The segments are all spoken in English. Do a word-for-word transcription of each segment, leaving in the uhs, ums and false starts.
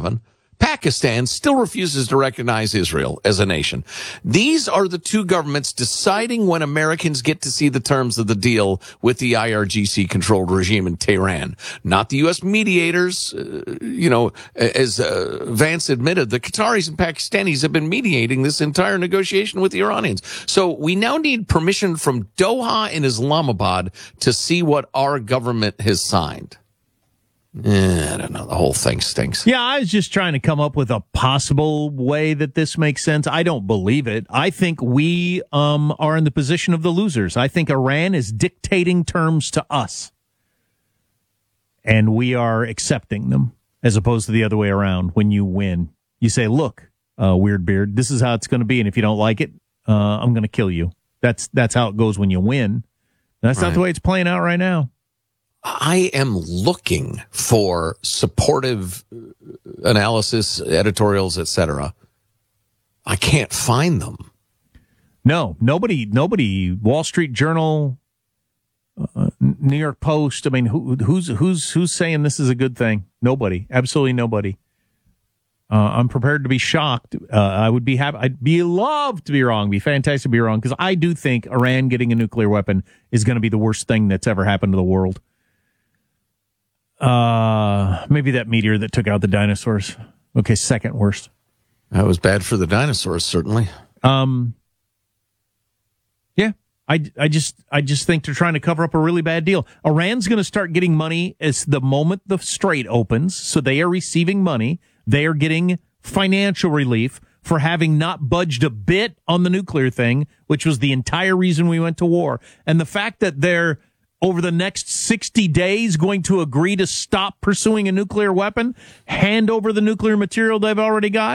eleven. Pakistan still refuses to recognize Israel as a nation. These are the two governments deciding when Americans get to see the terms of the deal with the I R G C-controlled regime in Tehran. Not the U S mediators. Uh, you know, as uh, Vance admitted, the Qataris and Pakistanis have been mediating this entire negotiation with the Iranians. So we now need permission from Doha and Islamabad to see what our government has signed. Eh, I don't know. The whole thing stinks. Yeah, I was just trying to come up with a possible way that this makes sense. I don't believe it. I think we um, are in the position of the losers. I think Iran is dictating terms to us, and we are accepting them, as opposed to the other way around. When you win, you say, look, uh, Weird Beard, this is how it's going to be, and if you don't like it, uh, I'm going to kill you. That's, that's how it goes when you win. That's right. Not the way it's playing out right now. I am looking for supportive analysis, editorials, et cetera. I can't find them. No, nobody, nobody, Wall Street Journal, uh, New York Post. I mean, who, who's, who's, who's saying this is a good thing? Nobody, absolutely nobody. Uh, I'm prepared to be shocked. Uh, I would be happy. I'd be loved to be wrong. Be fantastic to be wrong. Cause I do think Iran getting a nuclear weapon is going to be the worst thing that's ever happened to the world. Uh, maybe that meteor that took out the dinosaurs. Okay, second worst. That was bad for the dinosaurs, certainly. Um, yeah, I, I just I just think they're trying to cover up a really bad deal. Iran's going to start getting money as the moment the Strait opens, so they are receiving money. They are getting financial relief for having not budged a bit on the nuclear thing, which was the entire reason we went to war. And the fact that they're over the next sixty days going to agree to stop pursuing a nuclear weapon, hand over the nuclear material they've already got?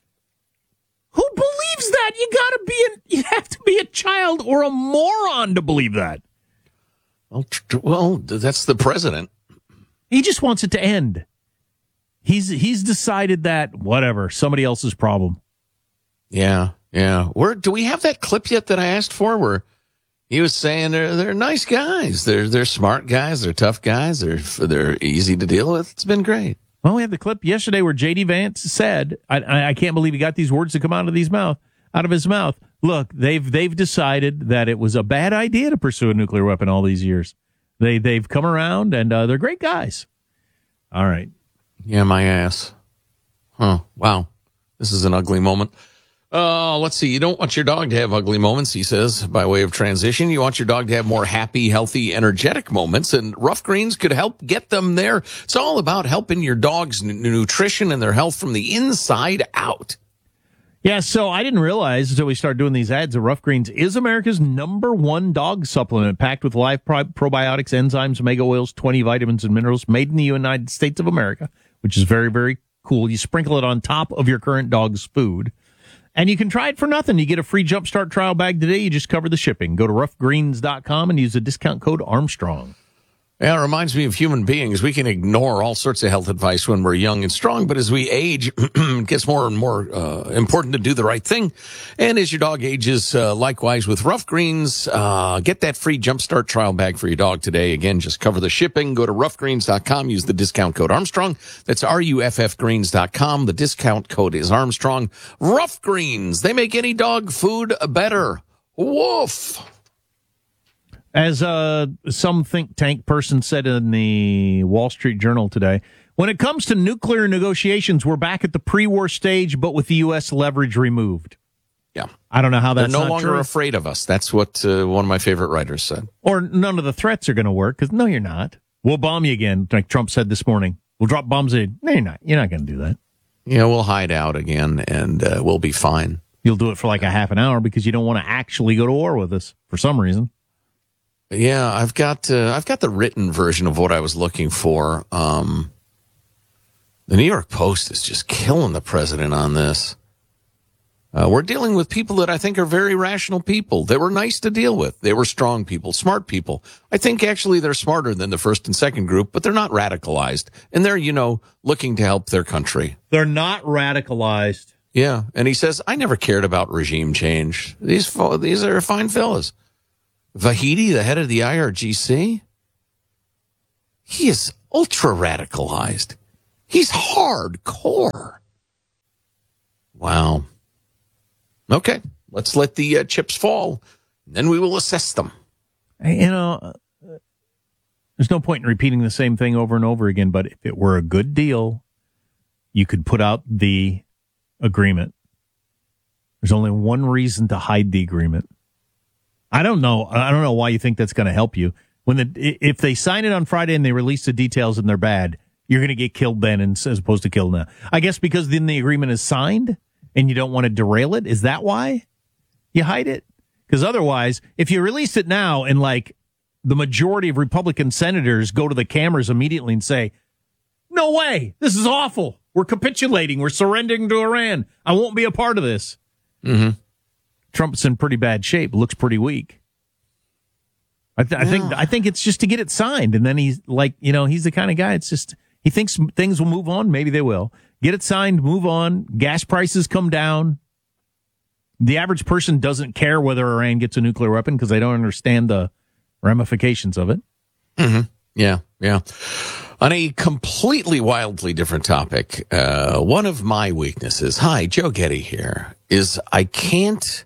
Who believes that? You gotta be an, you have to be a child or a moron to believe that. Well, well, that's the president. He just wants it to end. He's he's decided that whatever, somebody else's problem. Yeah, yeah. Where do we have that clip yet that I asked for? Where he was saying they're they're nice guys, they're they're smart guys, they're tough guys, they're they're easy to deal with. It's been great. Well, we had the clip yesterday where J D Vance said, I, I can't believe he got these words to come out of these mouth out of his mouth. Look, they've they've decided that it was a bad idea to pursue a nuclear weapon all these years. They they've come around and uh, they're great guys. All right. Yeah, my ass. Huh. Wow. This is an ugly moment. Uh, let's see. You don't want your dog to have ugly moments, he says, by way of transition. You want your dog to have more happy, healthy, energetic moments, and Rough Greens could help get them there. It's all about helping your dog's n- nutrition and their health from the inside out. Yeah, so I didn't realize until we started doing these ads that Rough Greens is America's number one dog supplement, packed with live pro- probiotics, enzymes, omega oils, twenty vitamins and minerals, made in the United States of America, which is very, very cool. You sprinkle it on top of your current dog's food. And you can try it for nothing. You get a free Jumpstart trial bag today. You just cover the shipping. Go to rough greens dot com and use the discount code Armstrong. Yeah, it reminds me of human beings. We can ignore all sorts of health advice when we're young and strong, but as we age, it gets more and more uh, important to do the right thing. And as your dog ages, uh, likewise with Rough Greens, uh, get that free Jumpstart trial bag for your dog today. Again, just cover the shipping. Go to rough greens dot com. Use the discount code Armstrong. That's R U F F greens dot com. The discount code is Armstrong. Rough Greens. They make any dog food better. Woof. As uh, some think tank person said in the Wall Street Journal today, when it comes to nuclear negotiations, we're back at the pre-war stage, but with the U S leverage removed. Yeah. I don't know how that's They're no not longer true. afraid of us. That's what uh, one of my favorite writers said. Or none of the threats are going to work, because no, you're not. We'll bomb you again, like Trump said this morning. We'll drop bombs in. No, you're not. You're not going to do that. Yeah, we'll hide out again, and uh, we'll be fine. You'll do it for like a half an hour because you don't want to actually go to war with us for some reason. Yeah, I've got uh, I've got the written version of what I was looking for. Um, the New York Post is just killing the president on this. Uh, we're dealing with people that I think are very rational people. They were nice to deal with. They were strong people, smart people. I think actually they're smarter than the first and second group, but they're not radicalized. And they're, you know, looking to help their country. They're not radicalized. Yeah, and he says, I never cared about regime change. These these are fine fellas. Vahidi, the head of the I R G C, he is ultra radicalized. He's hardcore. Wow. Okay, let's let the uh, chips fall. Then we will assess them. You know, uh, there's no point in repeating the same thing over and over again, but if it were a good deal, you could put out the agreement. There's only one reason to hide the agreement. I don't know. I don't know why you think that's going to help you. When the if they sign it on Friday and they release the details and they're bad, you're going to get killed then as opposed to killed now. I guess because then the agreement is signed and you don't want to derail it. Is that why you hide it? Because otherwise, if you release it now and like the majority of Republican senators go to the cameras immediately and say, no way, this is awful. We're capitulating. We're surrendering to Iran. I won't be a part of this. Mm-hmm. Trump's in pretty bad shape. Looks pretty weak. I, th- I think I think it's just to get it signed. And then he's like, you know, he's the kind of guy. It's just he thinks things will move on. Maybe they will. Get it signed, move on. Gas prices come down. The average person doesn't care whether Iran gets a nuclear weapon because they don't understand the ramifications of it. Mm-hmm. Yeah, yeah. On a completely wildly different topic, uh, one of my weaknesses, hi, Joe Getty here, is I can't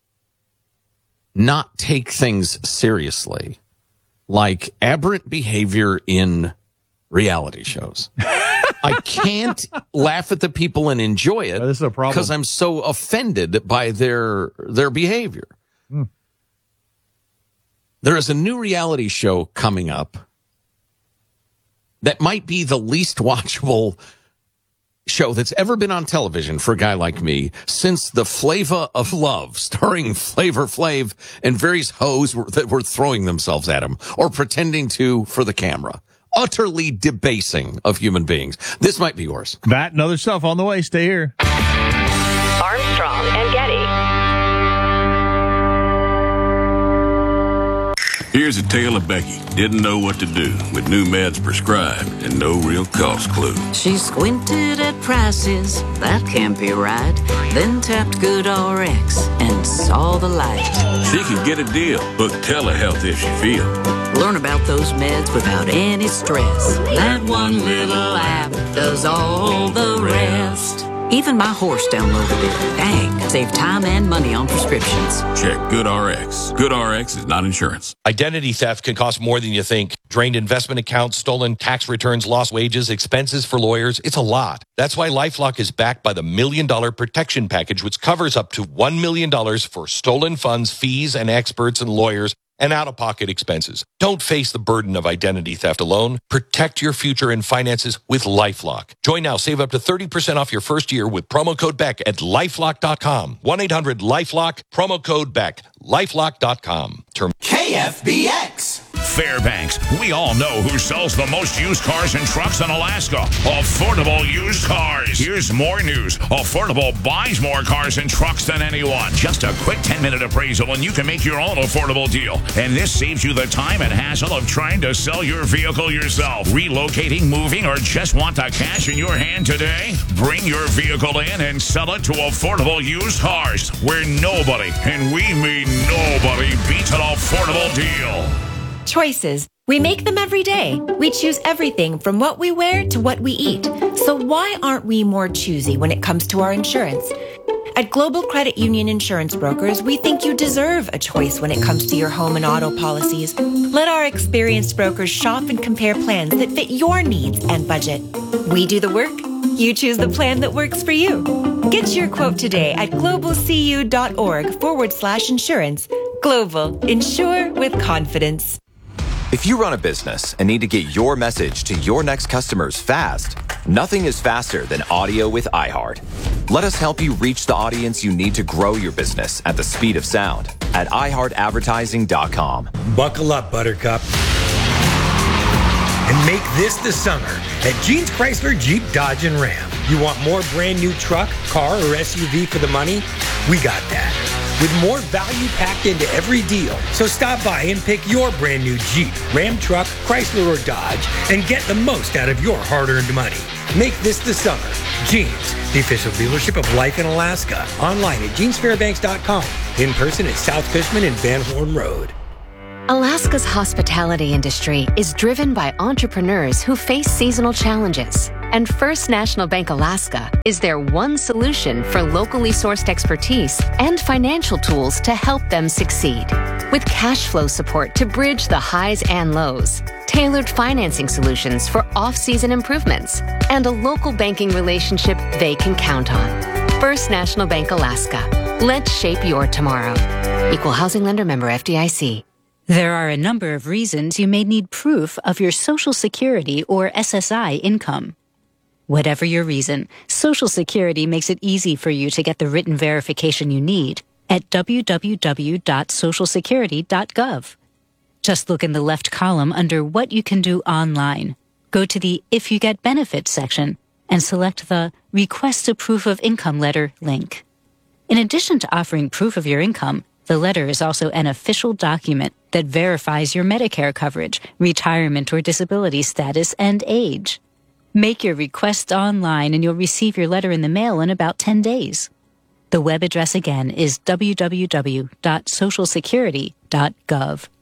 not take things seriously, like aberrant behavior in reality shows. I can't laugh at the people and enjoy it oh, this is a problem. Because I'm so offended by their their behavior. Hmm. There is a new reality show coming up that might be the least watchable show that's ever been on television for a guy like me since the Flava of Love, starring Flavor Flav and various hoes were, that were throwing themselves at him or pretending to for the camera. Utterly debasing of human beings. This might be worse. That and other stuff on the way. Stay here. Armstrong and Getty. Here's a tale of Becky. Didn't know what to do with new meds prescribed and no real cost clue. She squinted at prices, that can't be right. Then tapped GoodRx and saw the light. She can get a deal. Book telehealth if she feels. Learn about those meds without any stress. That one little app does all the rest. Even my horse downloaded it. Dang, save time and money on prescriptions. Check GoodRx. GoodRx is not insurance. Identity theft can cost more than you think. Drained investment accounts, stolen tax returns, lost wages, expenses for lawyers. It's a lot. That's why LifeLock is backed by the Million Dollar Protection Package, which covers up to one million dollars for stolen funds, fees, and experts and lawyers, and out-of-pocket expenses. Don't face the burden of identity theft alone. Protect your future and finances with LifeLock. Join now. Save up to thirty percent off your first year with promo code Beck at lifelock dot com. one eight hundred lifelock, promo code Beck, lifelock dot com. Term- K F B X. Fairbanks. We all know who sells the most used cars and trucks in Alaska. Affordable Used Cars. Here's more news. Affordable buys more cars and trucks than anyone. Just a quick ten-minute appraisal and you can make your own affordable deal. And this saves you the time and hassle of trying to sell your vehicle yourself. Relocating, moving, or just want the cash in your hand today? Bring your vehicle in and sell it to Affordable Used Cars, where nobody, and we mean nobody, beats an affordable deal. Choices. We make them every day. We choose everything from what we wear to what we eat. So why aren't we more choosy when it comes to our insurance? At Global Credit Union Insurance Brokers, we think you deserve a choice when it comes to your home and auto policies. Let our experienced brokers shop and compare plans that fit your needs and budget. We do the work. You choose the plan that works for you. Get your quote today at globalcu.org forward slash insurance. Global. Insure with confidence. If you run a business and need to get your message to your next customers fast, nothing is faster than audio with iHeart. Let us help you reach the audience you need to grow your business at the speed of sound at i heart advertising dot com. Buckle up, Buttercup. And make this the summer at Jeans Chrysler Jeep Dodge and Ram. You want more brand new truck, car, or S U V for the money? We got that. With more value packed into every deal. So stop by and pick your brand new Jeep, Ram truck, Chrysler, or Dodge and get the most out of your hard-earned money. Make this the summer. Jeans, the official dealership of Life in Alaska. Online at jeans fairbanks dot com. In person at South Fishman and Van Horn Road. Alaska's hospitality industry is driven by entrepreneurs who face seasonal challenges. And First National Bank Alaska is their one solution for locally sourced expertise and financial tools to help them succeed. With cash flow support to bridge the highs and lows, tailored financing solutions for off-season improvements, and a local banking relationship they can count on. First National Bank Alaska. Let's shape your tomorrow. Equal housing lender, member F D I C. There are a number of reasons you may need proof of your Social Security or S S I income. Whatever your reason, Social Security makes it easy for you to get the written verification you need at w w w dot social security dot gov. Just look in the left column under What You Can Do Online. Go to the If You Get Benefits section and select the Request a Proof of Income letter link. In addition to offering proof of your income, the letter is also an official document that verifies your Medicare coverage, retirement or disability status, and age. Make your request online and you'll receive your letter in the mail in about ten days. The web address again is w w w dot social security dot gov.